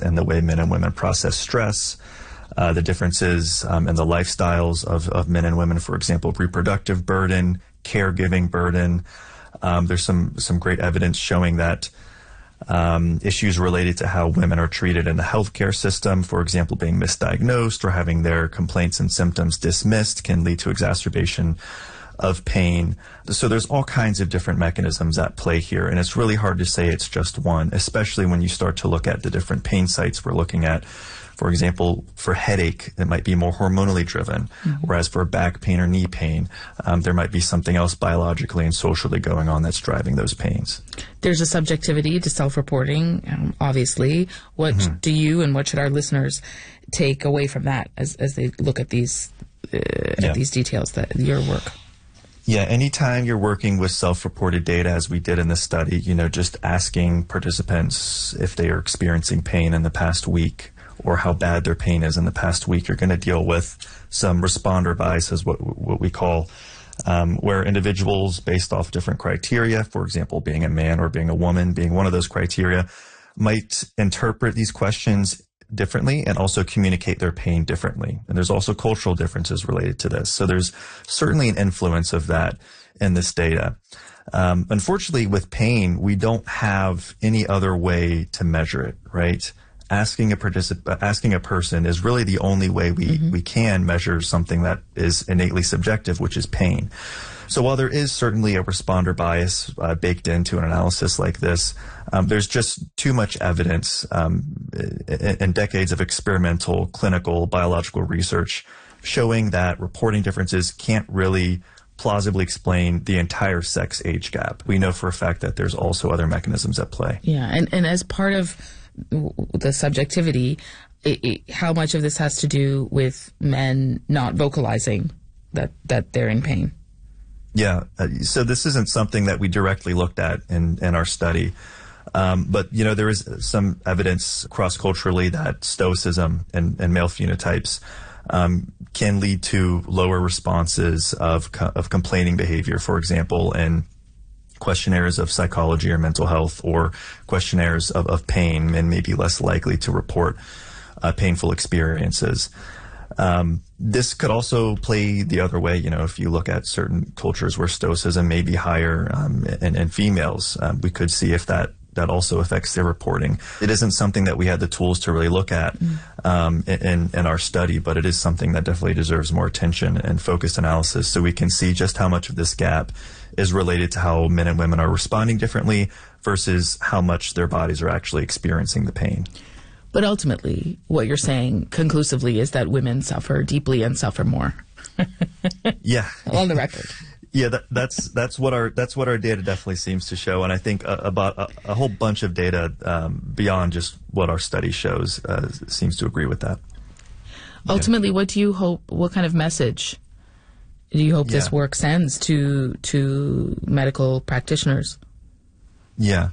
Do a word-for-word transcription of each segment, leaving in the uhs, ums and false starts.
in the way men and women process stress, uh, the differences um, in the lifestyles of, of men and women, for example, reproductive burden, caregiving burden. Um, there's some, some great evidence showing that um, issues related to how women are treated in the healthcare system, for example, being misdiagnosed or having their complaints and symptoms dismissed, can lead to exacerbation of pain. So there's all kinds of different mechanisms at play here, and it's really hard to say it's just one, especially when you start to look at the different pain sites we're looking at. For example, for headache, it might be more hormonally driven, mm-hmm. whereas for back pain or knee pain, um, there might be something else biologically and socially going on that's driving those pains. There's a subjectivity to self-reporting, um, obviously. What mm-hmm. do you and what should our listeners take away from that as, as they look at these, uh, yeah. at these details, that your work? Yeah, anytime you're working with self-reported data, as we did in this study, you know, just asking participants if they are experiencing pain in the past week or how bad their pain is in the past week, you're going to deal with some responder biases, what, what we call, um, where individuals based off different criteria, for example, being a man or being a woman, being one of those criteria, might interpret these questions differently and also communicate their pain differently. And there's also cultural differences related to this. So there's certainly an influence of that in this data. Um, unfortunately, with pain, we don't have any other way to measure it, right? Asking a particip- asking a person is really the only way we, mm-hmm. we can measure something that is innately subjective, which is pain. So while there is certainly a responder bias uh, baked into an analysis like this, um, there's just too much evidence um, in, in decades of experimental, clinical, biological research showing that reporting differences can't really plausibly explain the entire sex age gap. We know for a fact that there's also other mechanisms at play. Yeah, and, and as part of the subjectivity, it, it, how much of this has to do with men not vocalizing that, that they're in pain? Yeah, uh, so this isn't something that we directly looked at in, in our study. Um, but, you know, there is some evidence cross-culturally that stoicism and, and male phenotypes um, can lead to lower responses of, co- of complaining behavior, for example, in questionnaires of psychology or mental health or questionnaires of, of pain. Men may be less likely to report uh, painful experiences. Um, this could also play the other way. You know, if you look at certain cultures where stoicism may be higher um, in, in females, um, we could see if that, that also affects their reporting. It isn't something that we had the tools to really look at um, in, in our study, but it is something that definitely deserves more attention and focused analysis so we can see just how much of this gap is related to how men and women are responding differently versus how much their bodies are actually experiencing the pain. But ultimately, what you're saying conclusively is that women suffer deeply and suffer more. Yeah. On the record. Yeah, that, that's that's what our that's what our data definitely seems to show, and I think uh, about a, a whole bunch of data um, beyond just what our study shows uh, seems to agree with that. Ultimately, yeah. What do you hope? What kind of message do you hope yeah. this work sends to to medical practitioners? Yeah.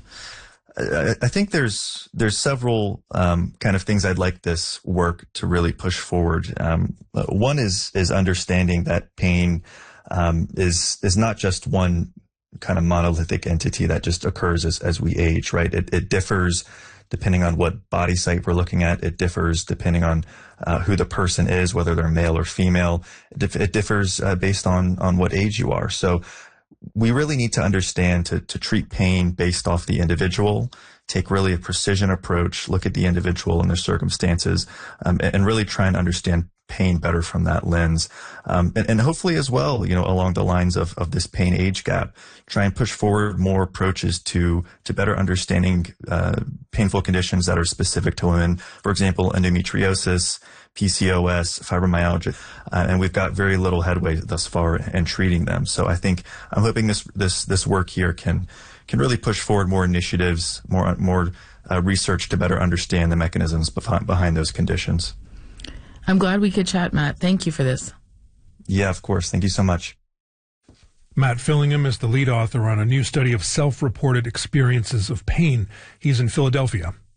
I, I think there's there's several um, kind of things I'd like this work to really push forward. Um, one is is understanding that pain um, is is not just one kind of monolithic entity that just occurs as, as we age, right? It, it differs depending on what body site we're looking at. It differs depending on uh, who the person is, whether they're male or female. It, dif- it differs uh, based on on what age you are. So we really need to understand to, to treat pain based off the individual, take really a precision approach, look at the individual and their circumstances, um, and, and really try and understand pain better from that lens. Um, and, and hopefully as well, you know, along the lines of, of this pain age gap, try and push forward more approaches to, to better understanding uh, painful conditions that are specific to women. For example, endometriosis, P C O S, fibromyalgia, uh, and we've got very little headway thus far in treating them. So I think I'm hoping this this this work here can can really push forward more initiatives, more more uh, research to better understand the mechanisms behind behind those conditions. I'm glad we could chat, Matt. Thank you for this. Yeah, of course. Thank you so much. Matt Fillingham is the lead author on a new study of self-reported experiences of pain. He's in Philadelphia.